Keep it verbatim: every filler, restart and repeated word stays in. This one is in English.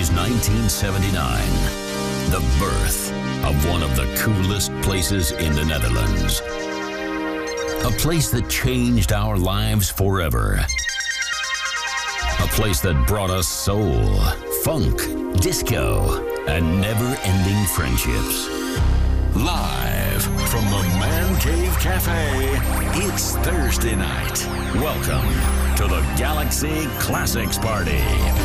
is nineteen seventy-nine, the birth of one of the coolest places in the Netherlands. A place that changed our lives forever. A place that brought us soul, funk, disco, and never-ending friendships. Live from the Man Cave Cafe, it's Thursday night. Welcome to the Galaxy Classics Party.